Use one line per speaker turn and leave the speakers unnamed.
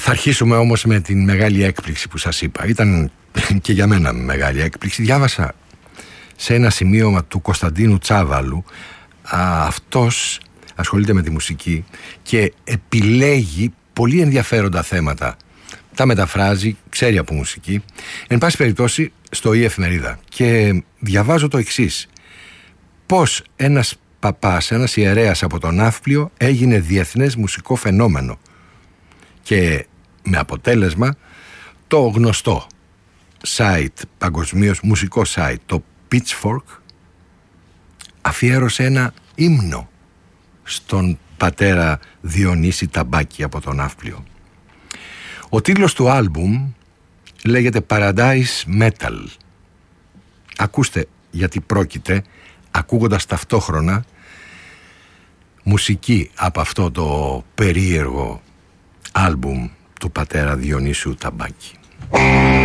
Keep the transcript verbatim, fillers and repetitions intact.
Θα αρχίσουμε όμως με την μεγάλη έκπληξη που σας είπα. Ήταν και για μένα μεγάλη έκπληξη. Διάβασα σε ένα σημείωμα του Κωνσταντίνου Τσάβαλου. Α, αυτός ασχολείται με τη μουσική και επιλέγει πολύ ενδιαφέροντα θέματα. Τα μεταφράζει, ξέρει από μουσική. Εν πάση περιπτώσει, στο η εφημερίδα. Και διαβάζω το εξής. Πώς ένας παπάς, ένας ιερέας από τον Ναύπλιο έγινε διεθνές μουσικό φαινόμενο. Και με αποτέλεσμα το γνωστό site, παγκοσμίως μουσικό site, το Pitchfork, αφιέρωσε ένα ύμνο στον πατέρα Διονύση Ταμπάκη από τον Ναύπλιο. Ο τίτλος του άλμπουμ λέγεται Paradise Metal. Ακούστε γιατί πρόκειται, ακούγοντας ταυτόχρονα μουσική από αυτό το περίεργο άλμπουμ του πατέρα Διονύσιου Ταμπάκη.